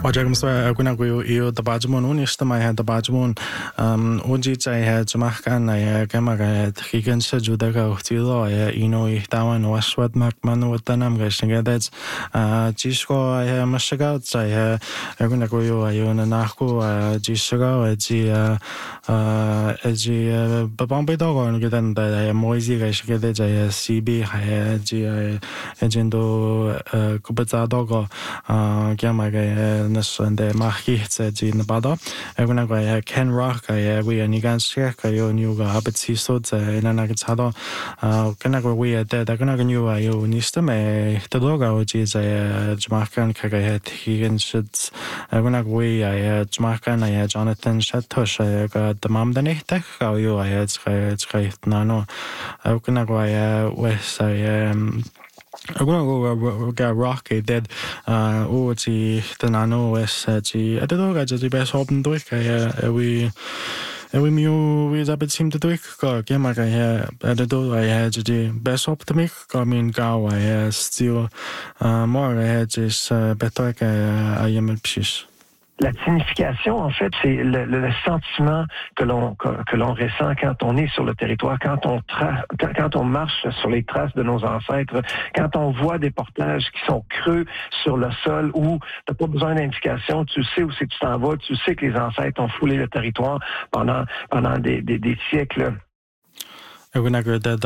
وجرمسوا كنا يو تباجمون ونشتما هي تباجمون وجي جاي هي جماعكان هي كما تخيكن سجودة وختيلا هي إنو يهتاون وشوت مكمن وتنام غشنجدت جيشكو هي مشجع جاي هي كنا يو نناخو جيشكو وجي ببام بيدوغو نجدن ده هي مويزي غشنجدت جاي CB هي جي جندو كبتزادوغو كما جاي نسند ماخيت جي نبادو كنا جاي كان روك جاي ويا نيجان شيك جاي نيوغا أبتسيسود إننا نجتهدو كنا جاي ده كنا جاي يو نيستم تدوغا وجي جاي جماعكان كجاي تيجن شد كنا جاي جماعكان جاي جوناثان شتوش كدمام دنيه تك جاي جاي نانو كنا جاي ويس I'm gonna go rock dead ti den anno wes ti er det dog at det bæs åben du ikke er vi mye vi team det du ikke går gemmer her er det dog at jeg det bæs op dem ikke går min gav er still more her just bedre ikke er hjemme præcis. La signification, en fait, c'est le sentiment que l'on ressent quand on est sur le territoire, quand on marche sur les traces de nos ancêtres, quand on voit des portages qui sont creux sur le sol où t'as pas besoin d'indication, tu sais où c'est que tu t'en vas, tu sais que les ancêtres ont foulé le territoire pendant des siècles. Gonna go that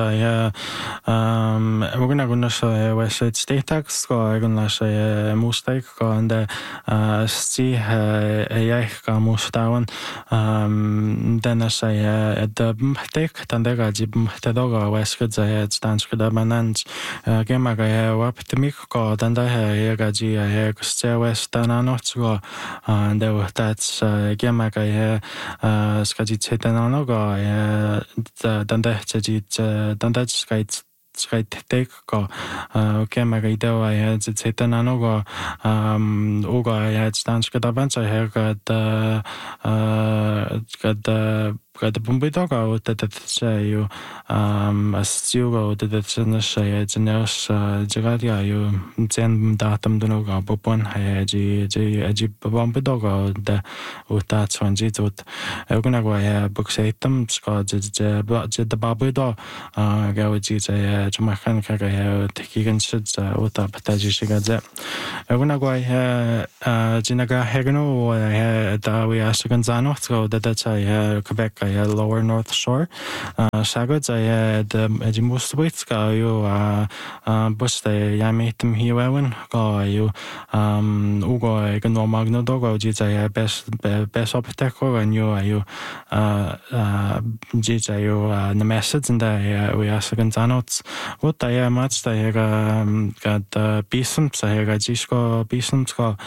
we're gonna go say west state tax go gonna say mistake go and see jag ga mustawan then I say the take tandega jib tadoga west go say stans go da manans gema ga optimik go then da ga ji go stay west tananot go and that's gema ga skaji chetanano go then dan skait tek go kema ga idea ja zetanano go uga ja stanska da vansa her ga da bumbito go that say you astiugo that say genos jagaria you zen datum do go popon haji bumbito go da uta twanji tot gonna go boxetum ska the babudo ga ji جماعكان كاجا تكيجن شد وتا بتاجي شجاز. أقولنا قوي جيناجا هجنو دا ويا شجنزانو تقول دا تاي كوبيك يا lower north shore. شاغو تاي دا جيموس ويت كايو بس تاي ياميتم هيوين كايو وقوي كنو ماغنو دوغو جي تاي بس أبتكو غنيو أيو جي تايو نمسد دا ويا شجنزانو вот я мать я когда писем я дишко писем ко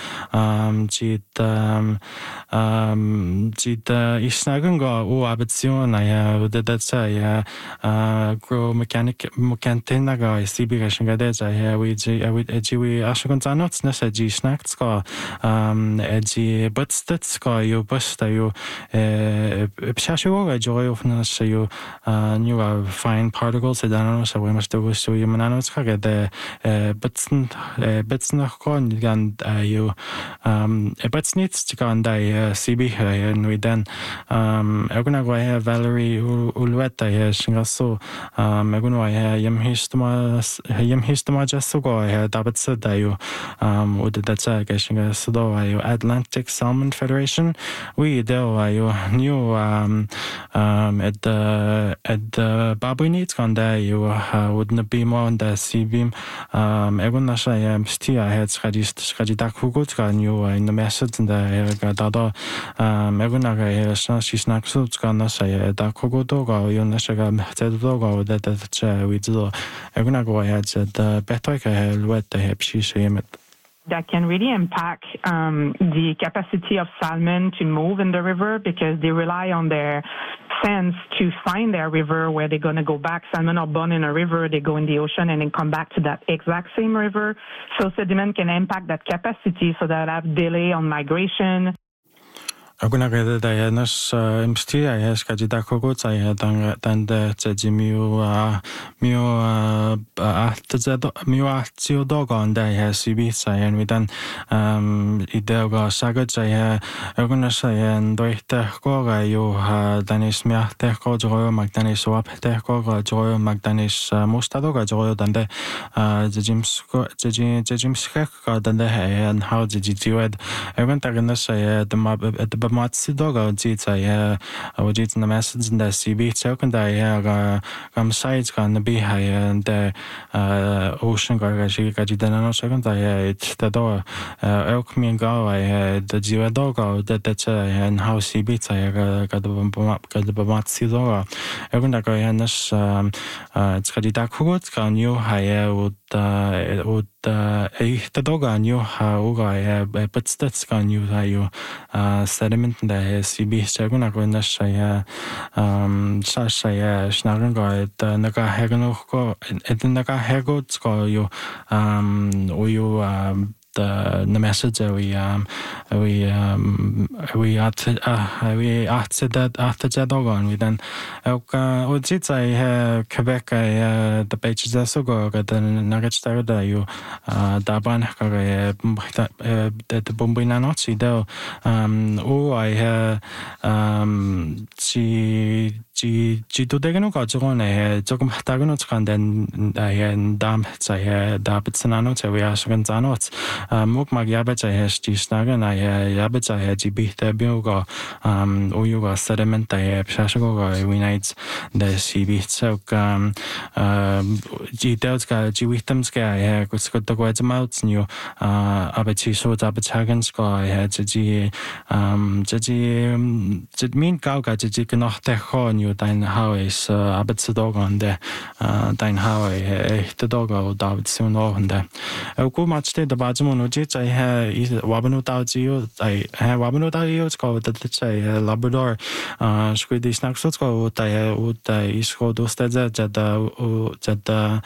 жит ишнаган го у абицион я вот это я гро мекантена го сибирашн гаде я ви ашгон занот на саджи шнакт ко эджи бутстат ко ю баста ю пшашуга жойофна ю new fine particles so we must do so you mananos kage the bits nach kon gan you bits needs to go and CB and we then gonna go Valerie Ulweta shingaso gonna yam histoma just go dabat da you would that say shingaso do you Atlantic Salmon Federation we do you new at the babu needs gone there you wouldn't be more on the CB everyone stia had skadista kugut new in the message and the dado everyone she's not so gonna say da kugodo go you nashaga tedogo that we do everyone go ahead the better with the hepshi that can really impact the capacity of salmon to move in the river because they rely on their sense to find their river where they're going to go back. Salmon are born in a river, they go in the ocean and then come back to that exact same river. So sediment can impact that capacity so that have delay on migration. Aguna gada da ya nas imsti ya skaji da kogo ta ya dan da tji miu tio doga anda ya sibi sa ya dan idega saga ta ya aguna sa ya doita ko ga yo danis mia te ko jo magdanis wap te ko ga jo magdanis mustado ga jo dan da jims ka dan da and how did you do it agun ta gana sa ya the matsi doga jita ya wajit na message da CB token da ya gam sites kan bi ha and ocean ga ga jita na second da ya it da do elk mi ga ya the jiwa doga da and how CB ta ya ga the matsi doga agun da ga ya nas jita kugot kan you ha ya the doga new uga putstats kan you ha sediment da CB seguna go na shaya schnagen go da naga hegno ko naga hego ko you the message we after that we then ojit I Quebec the pages so go the nugget da you daban ka the bombina nochi do ci to degno ka jone 조금 하다가는 간된 담 자해 다비츠나노 제위아 수근자노 목막 야베자해 스티스나가 야베자해 지비테 비오가 오유가 세레멘타에 피샤시고가 위나이츠 데 시비츠 지데스가 지위템스가 그스것도 과즈마우츠니요 아베치 소자베차겐스가 지지 min kauga 지지 그나테코니요 dein Haus Arbeitsdogande dein Haus the dog David soon and go much the Bajamon Ujit I have Wabanu Tauji I have Wabanu Tauji go that Labrador Squiddy Snacks go would is go to Stedza Jada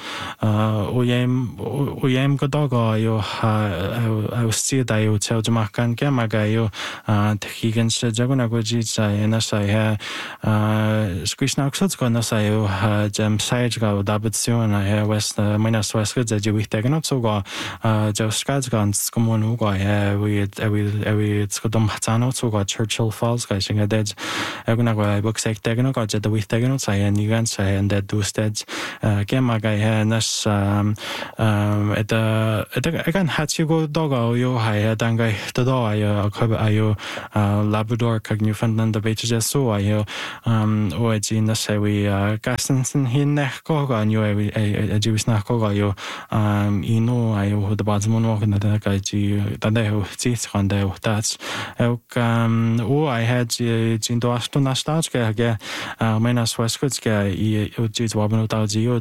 Uyam Godogo you I was see that you tell Jamakan Gamagayo Higgin Jaguna Gojit and as I have Squishnak Sutskona sayo Jam Sajga Dabitsion I West Minas West Jiwi Teganot Soga Joskazgan Skomonuga we Skodom Hatano Soga Churchill Falls guysing a dead Egunaga Boxek Teganoga Jet the with Teganot I and Nigan say and that do steads Gemaga Nas at the again Hatsugo Dogo you high Dangai the door ayo Labrador Newfoundland the beaches so I in the say we Gastonson Hin Koga knew a Jewish Nakoga you I the Bazmon walk in the Gaji that they who seats on the that's I had Jindo Aston Nastajka Menas Westcootska Jis Wabano Tauji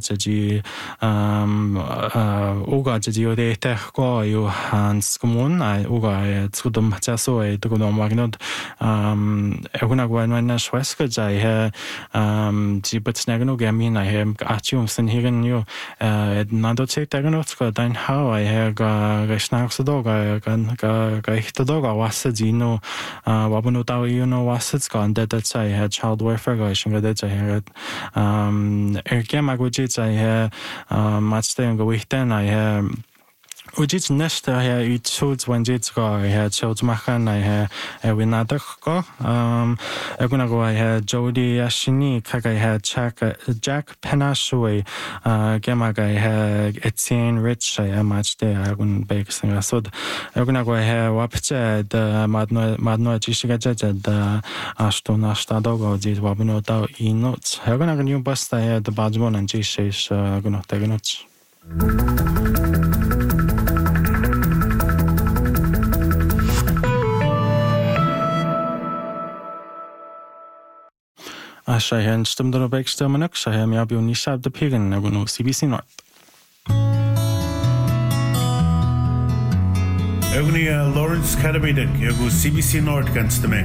Uga Jio de Techko you Hans Common I Uga Tsudum Jaso to go on Magnod Egunagwan Menas Westcoot I had Jibetsnagano Gamin I have Achumson Higan you Nando Check Taganotska Dine how I have Gashnaks dog I the dog I was Zino Wabunota you know was it's gone that I had child welfare guys that I had Ergamagujits I had much then go with then I have Ujits nesta I eat shoots when jits go I had shows machan I had a winadako gonna go I had Jody Ashini Kag I had Jack Penashue Gamag I had Etienne Rich I am much there I wouldn't bake sing a sod gonna go I had Wapche the Madno Chishigaja the Ashton Ashtadogo did Wabinota in notes I'm gonna new bust I had the Badmon and Jishish gonna take notes I had stummed on a big stomach, I am Yabu Nishab the pig and I will know CBC North. Egni Lawrence Carabedic, Yagu CBC North against the me.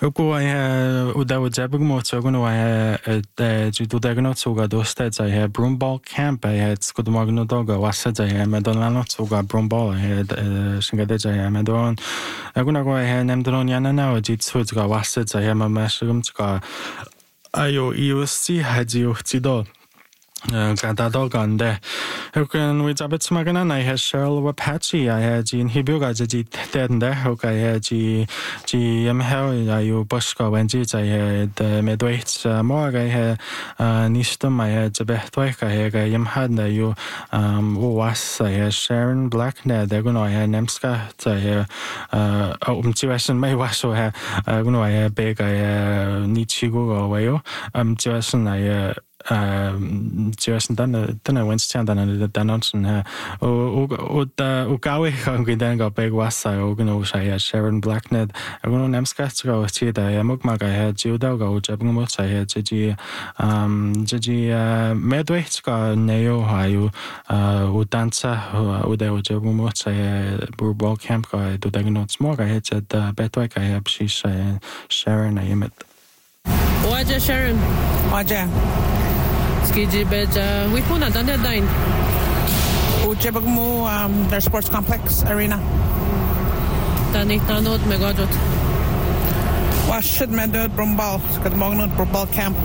Joku udaw jabugmotsogunu jududagnotsuga dostet Broomball Camp skudmagnudoga wassaja medonanotsuga Broomball shingadeja medon agunago nemdron yanana jitsuga wassaja mamashumtsga ayo iusti hajiuhtido Gadadogande. Hooken with Abetsmagana, I had Cheryl Apache, I had Jean Hibuga, Tende, Hoka, I had G. M. Hell, I Bushka, Wenjit, I had Medwait, Morg, I had Nishtum, I had Jabethwek, I had Yamhad, you was, I had Sharon Blackned, I had Nemska, I had Tuition, my washo, I had Big, I had Nichigo, Wayo, Tuition, I Tuition dana Winston dana Danonson Ugawi Hungry Big Wasa Ogan Sharon Blackned Aguno Nemskatro Chida Mugmag I had Judogo Jabumuts I had Gigi Medwayska Neo Hayu Udansa Udeo Jabumuts I had Burball Camp I do Dagnots more I had said Betwick I have she's Sharon I am it. Waja Sharon Waja Skiji Beja, we put a done dine. Ujabagmo, their sports complex arena. Danny Tanot Megadot. Should Medod Brumbal, Skadmognot Brumbal Camp.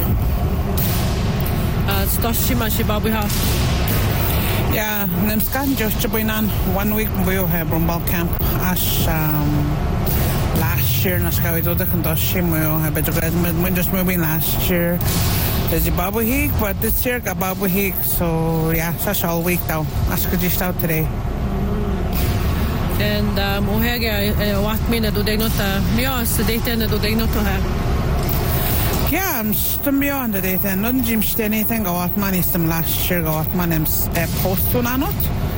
Stoshima Shibabiha. Yeah, Nemskan just Chabinan 1 week we have Brumbal Camp. Ash last year, Naskawido the Kandoshimo, I bet you just moving last year. There's a Babu Heek, but this year got Babu Heek, so yeah, such all week though. Ask just out today. And Mohega, what minute do they not Mios, the data do they not have? Yeah, I'm still beyond the data, and not Jim anything go out money some last year, go out money post to not.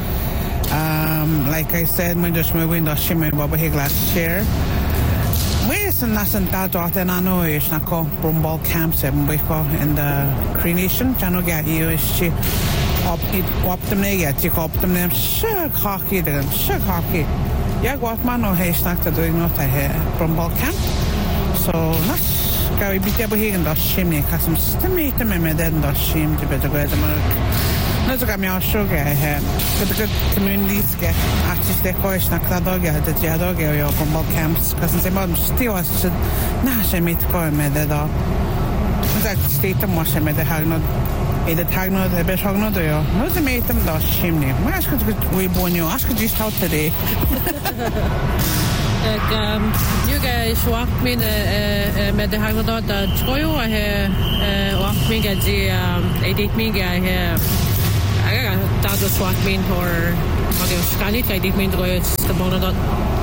Like I said, we just moving the Shimmy Babu Heek last year. Nasan Dadot and Ano is Nako Brumball Camp 7 week in the Cree Nation. Janoga is she optimate, take up them shug hockey, then shug hockey. Yagwatmano hay snack to doing not I hear Brumball Camp. So let's go be able here in the chimney, cause some stimate them and then the shim to better go to America. Let's go me our sugar I have. Good communities get artist decoration, Kladoga, the Jadoga, or Brumball Camps, because it's about still as should Nash and meet go med the dog. That state of Moshe med the Hagnod, the Tagnod, the best Hagnod, no, the mate them the chimney. My ask could we born you, ask just out today. You guys walk me med the Hagnod, the Troyo, I have walk me at the 8 me guy here. That was what mean or Scanit, I didn't mean to go to the Bonadot.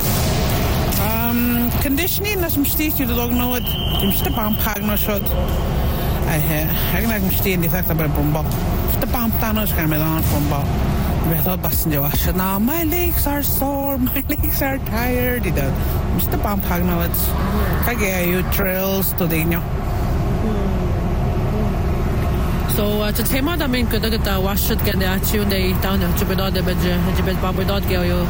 Conditioning, as I'm still you don't know it. I'm still bomb pagno shot. I can stay in the fact about Brumball. The bomb tunnels can be on Brumball. We thought Bassinjo. Now my legs are sore, my legs are tired. I'm still bomb pagno it. Kage, you trails to the So to take my main good at the wash it get the tune down to be not the bed Babu dot go you.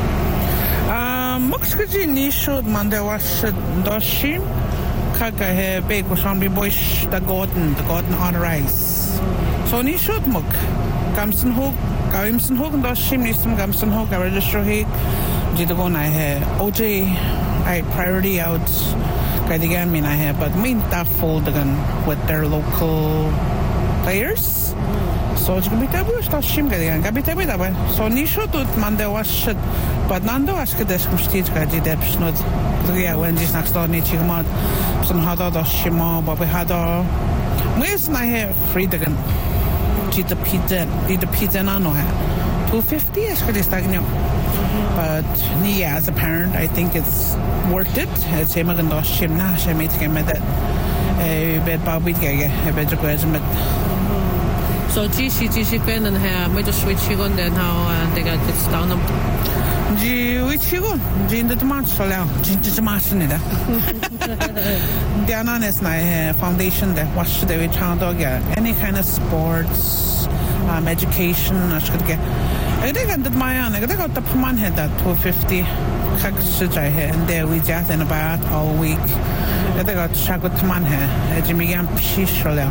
Moxkaji Nishud Mande wash Doshim Kaka bake was on boys the garden on rice. So Nishud Muk Gamson Hook, Gamson Hook and Doshim Nistum Gamson Hook, I register he did go I have OJ I priority out Gadigamin I have, but mean that fold again with their local players. So it's going to be taboo, stop shim getting a bit of it. So Nisho to Mande was shit, but Nando asked the stage Gaji Debs not when this next door Nichimot, some Hado Shimo, but we had our where's my hair free again. Did the pizza nano 250 as good as Tagno. But yeah, as a parent, I think it's worth it. It's a Magan Shim Nash, I made him at that. Bed Bobby Gage, a better question, but so GC Quinn and her made a switch on then how they got it down them. Which you go? Jean the March for now. Just marching it. The Ananas Foundation that watch the child dog, any kind of sports, education, I should get. I think I did my own. I got the Paman head at 250. Kaksha and there we just in about all week. I got Shagot Man here, Jimmy Yam Shishola.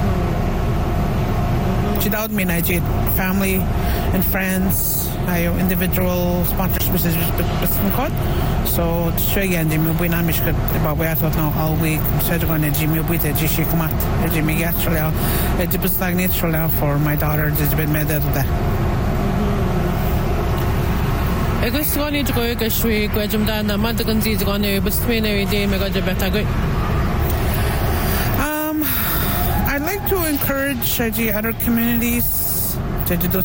She doubt me, I did family and friends, I individual sponsors business code. So Jimmy we not miss about where I thought now all week. So going to Jimmy with a Jishikumat, Jimmy Gatchola, a Jibus like natural for my daughter, just been made that. I guess going to go to Shri, Guajum Dan, a month ago, is going to be between every day, my God, better. I'd like to encourage other communities to do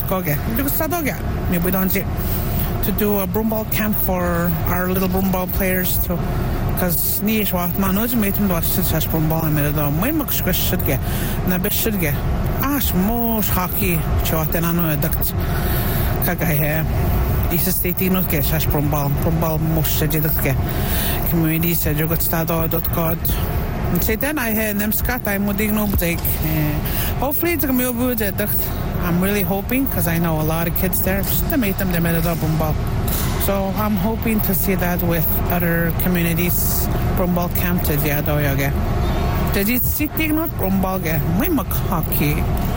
a broomball camp for our little broomball players too. Because niche what man knows made him watch such broomball and made them when much should get na be should get most hockey shot and I know that kaga here is a state not get such broomball most should get community said you got start.god. And say then I had them Scott I'm would no break. Hopefully it's gonna be good. I'm really hoping because I know a lot of kids there just to make them the made up broomball. So I'm hoping to see that with other communities broomball camp to the other yoga. Did you see not broomball ge? We make hockey.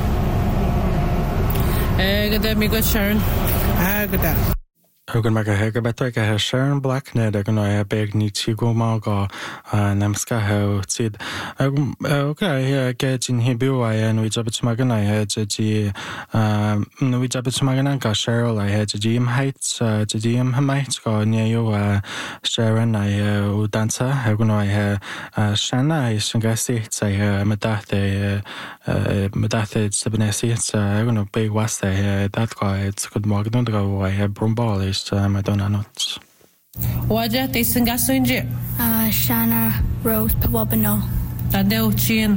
Good day, me good Sharon. Good day. Ogun maga hega beto ega Sharon Black ne de gnoya beg ni chigo maga nemska ho tid okay ge jin hibu I and we jabit magana he ji we jabit magana ga Cheryl I had jim heights jim heights go near you Sharon I dancer gnoya he Shanna I singa sit I medate sebnesi gno big was that guy it's good magno go I have broomball Madonna Nuts. Waja, they sing a swinge. Shanna Rose Pawabano. Tadeo Chin.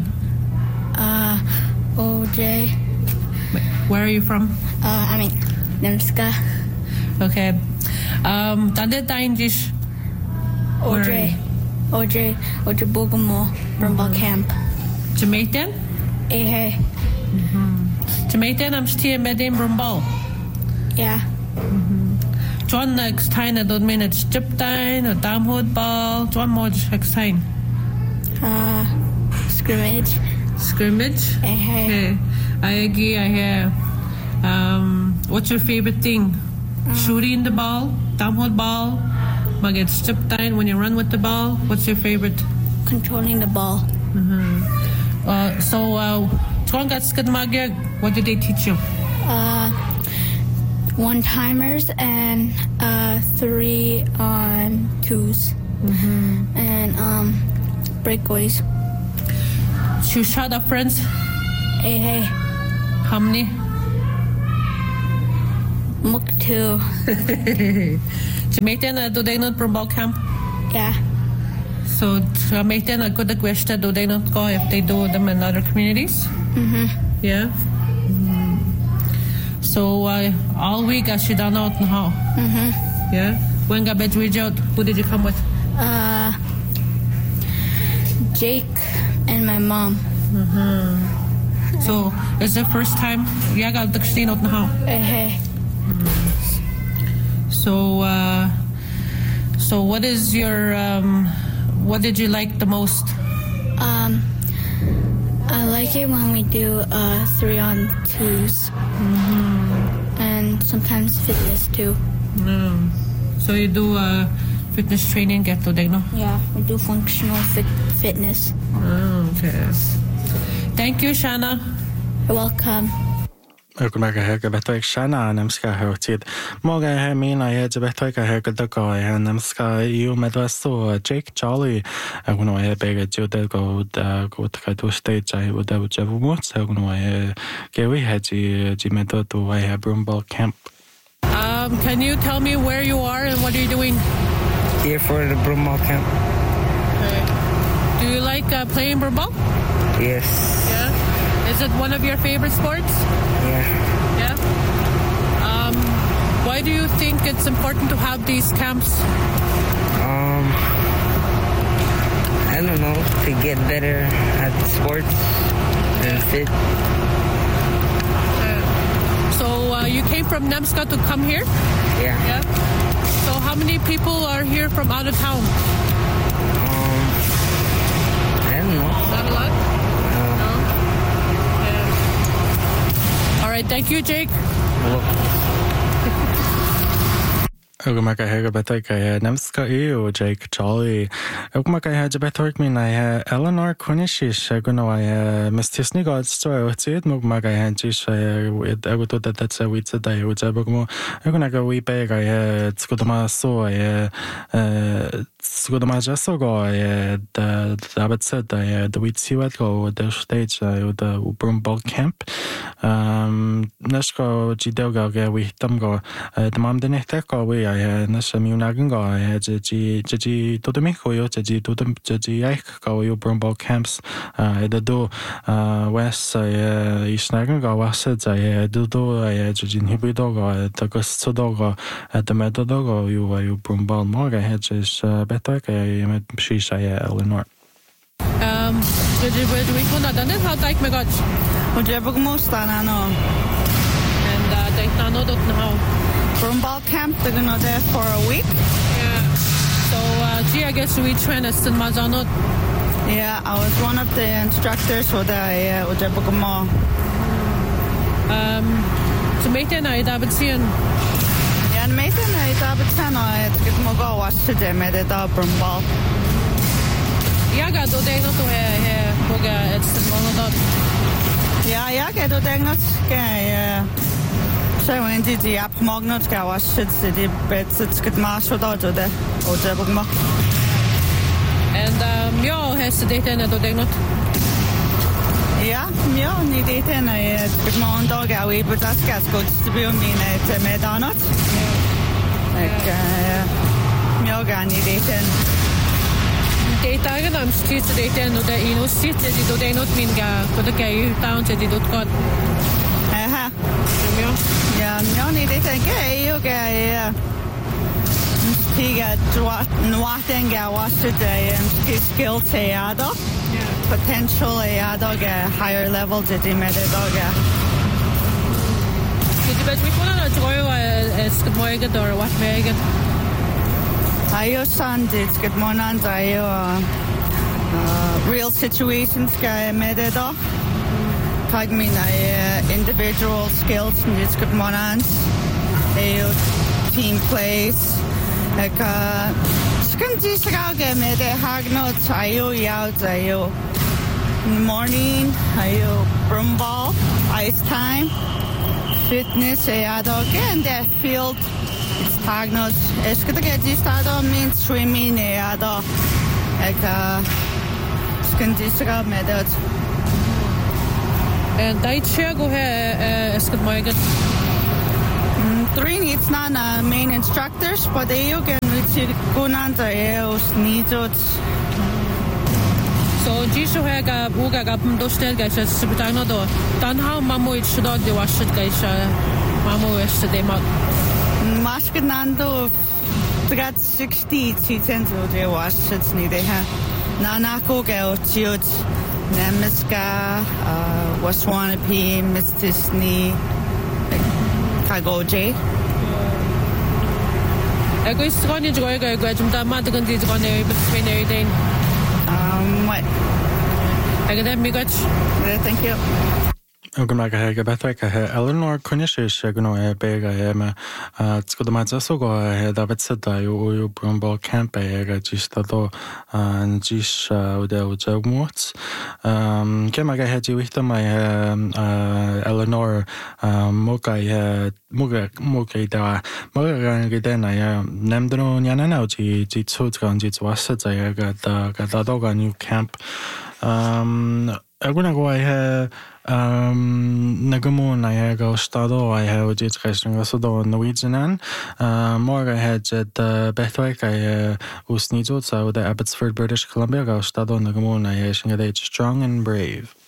OJ. Where are you from? Nemska. Okay. Tade Taindish. OJ Bogamo, Broomball Camp. Jamaican? Hey. Jamaican, I'm still in Broomball. Yeah. John next time I don't mean it's chip time or damhood ball. John more next time. Scrimmage. Hey. I agree. I hear. What's your favorite thing? Shooting the ball, damhood ball. But it's chip time when you run with the ball. What's your favorite? Controlling the ball. So John got skid magya. What did they teach you? One-timers and 3-on-2s and breakaways. You shot up friends? Hey. How many? Muk 2. Jamaican, do they not broomball camp? Yeah. So Jamaican, a good question. Do they not go if they do them in other communities? Yeah. So all week I should done out and how? Yeah. When got bed reach out, who did you come with? Jake and my mom. So it's the first time you got the Christine out and how? Hey. So what is your what did you like the most? I like it when we do 3-on-2s. And sometimes fitness too. So you do fitness training, get to know? Yeah, we do functional fitness. Okay. Thank you, Shanna. You're welcome. Ogun maga hega beto Shanna nemska ho tid. Moga he mina je beto hega dago nemska you medwasto Jake Charlie gno he bega jude go to stage I would have javu gno he gewi haji medo to I have broomball camp. Can you tell me where you are and what are you doing? Here for the broomball camp. Okay. Do you like playing broomball? Yes. Yeah. Is it one of your favorite sports? Yeah. Yeah. Why do you think it's important to have these camps? I don't know, to get better at sports and fit. So you came from Nemska to come here? Yeah. So how many people are here from out of town? I don't know. Not a lot? No? Yeah. All right, thank you, Jake. Ugumaka Betaka Nemska EU, Jake Jolly. Ugumaka Betork mean I Eleanor Kunishish, Guno, Miss Tisney got story with it, Mugmaga Hanchish, with I would do that's a witch a day, which I book more. Ugunaga we beg, I had Scudama so, Scudama Jasogo, the Abbott said, I had the wheat sea go, the stage, the Broomball camp. Nashko Gidelga, we Tamgo, the Mam de Neteko, we nasza miunagengo Ji to the Mikoyo, Ji to the Iko Brumbo camps do West Isnagengo was I do Jin Hibidogo, the Gustodogo at the Metadogo, you Brumbo Morga hedges better, I met Shisha Eleanor. Did we put on it? How take my God? Would you ever most on I know? And they don't know. Broomball camp, they're gonna there for a week. Yeah. So, I guess we train us in Mazanot. Yeah, I was one of the instructors for the Ujabugamo. To make it, I have seen. Yeah, and make it, I have seen. I get more go watch today, made it up Broomball. Yeah, got to take not to here. It's the Mazanot. Yeah, get to take not. Yeah. So when did the app magnets go? I should say the beds it's good marshal out of the Ojabugmo. And has the data in the not. Yeah, need it in a good morning dog away, but that's good to be on me at Medonot. Like, Myoga need it in. Data, I'm still to data and the city, they not mean but okay, down to the dot. Yeah, need it again. Okay, he got nothing. I watched today and his skill teado. Potentially, I dog a higher level to the dog. But we put on a joy as good morning or what Megan. I it's good morning. Real situations guy made it up. Tag me individual skills and it's good morning. Team plays. Like skunti sagaga made a hard notes. Ayo in the morning. Ayo broomball, ice time, fitness. And the field. It's tag notes. It's good to get this started. Means swimming. Like skunti sagaga made it. And I go here as good morning. Three it's not main instructors, but they can go on the needs. So Jisho Haga Uga Dostel guys as Subitano do. Dann how Mamo it should not be washed guys Mamo yesterday. Maskenando got 60 tens of the washed it's needed. Nanako go chiots. Nemiska, Waswanapi, Miss Disney, Kagoje. I go to go to graduate, Mother going to go between everything. What? I got that big. Thank you. Ugumaka Betaka Eleanor Kunishish, Bega, Skudamazasogo, David said, you Brumbo camp, Gistado, and Gish, the Ujawoods. Kemaga had you with them, Eleanor Mokai, Muga, Moga, Nemdro Yanauji, Jitsutran, Jitswasset, I got the dog a new camp. I'm gonna go ahead. Nagamun, I have go stado, I have just resting also the Norwegian. More I had the Bethwick, I was needed, so the Abbotsford, British Columbia, go stado Nagamun, I have strong and brave.